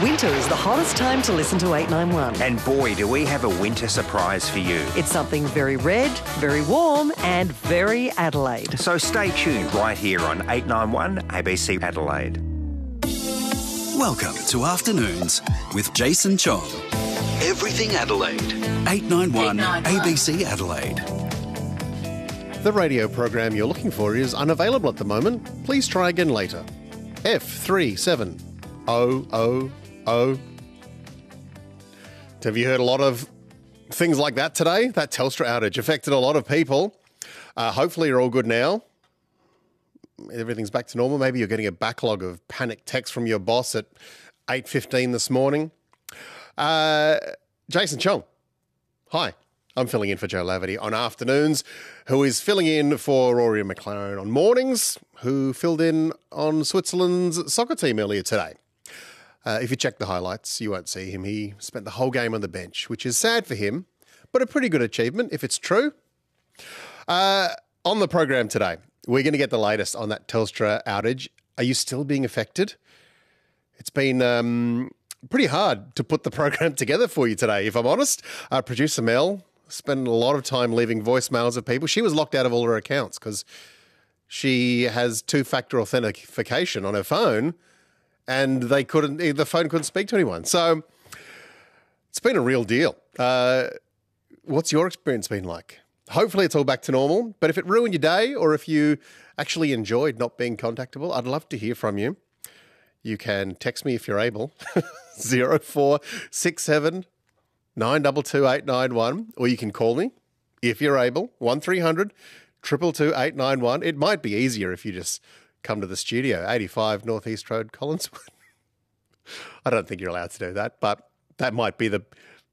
Winter is the hottest time to listen to 891. And boy, do we have a winter surprise for you. It's something very red, very warm and very Adelaide. So stay tuned right here on 891 ABC Adelaide. Welcome to Afternoons with Jason Chong. Everything Adelaide. 891 ABC Adelaide. The radio program you're looking for is unavailable at the moment. Please try again later. F37000. Have you heard a lot of things like that today? That Telstra outage affected a lot of people. Hopefully you're all good now. Everything's back to normal. Maybe you're getting a backlog of panic texts from your boss at 8:15 this morning. Jason Chong. Hi. I'm filling in for Joe Laverty on afternoons, who is filling in for Rory McLaren on mornings, who filled in on Switzerland's soccer team earlier today. If you check the highlights, you won't see him. He spent the whole game on the bench, which is sad for him, but a pretty good achievement if it's true. On the program today, we're going to get the latest on that Telstra outage. Are you still being affected? It's been pretty hard to put the program together for you today, if I'm honest. Producer Mel spent a lot of time leaving voicemails of people. She was locked out of all her accounts because she has two-factor authentication on her phone and the phone couldn't speak to anyone. So it's been a real deal. What's your experience been like? Hopefully it's all back to normal, but if it ruined your day or if you actually enjoyed not being contactable, I'd love to hear from you. You can text me if you're able, 0467 922 891, or you can call me if you're able, 1300 222 891. It might be easier if you just come to the studio, 85 North East Road, Collinswood. I don't think you're allowed to do that, but that might be the